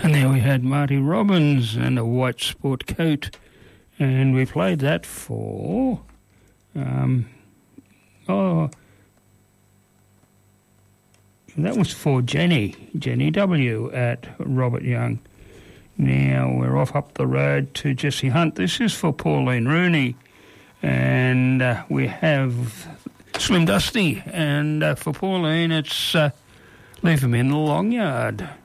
And there we had Marty Robbins and a white sport coat. And we played that for... that was for Jenny W. at Robert Young. Now we're off up the road to Jesse Hunt. This is for Pauline Rooney. And we have Slim Dusty. And for Pauline, it's Leave Him in the Long Yard.